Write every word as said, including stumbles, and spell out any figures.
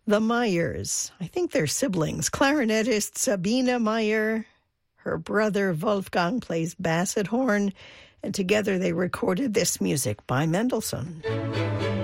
The Meyers. I think they're siblings. Clarinetist Sabine Meyer. Her brother Wolfgang plays bass at horn. And together they recorded this music by Mendelssohn.